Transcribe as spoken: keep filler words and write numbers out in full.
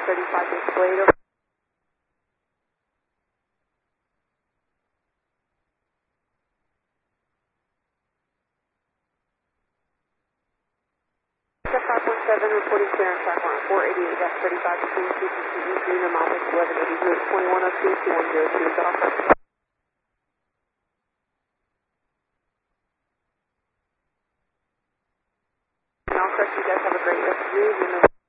thirty-five Escalade. five one seven reporting clearance track line four eighty-eight thirty-five between C C T V three and Office eleven eighty-two at twenty-one oh two two one zero two. Is that all correct? All correct. You guys have a great rest of your evening.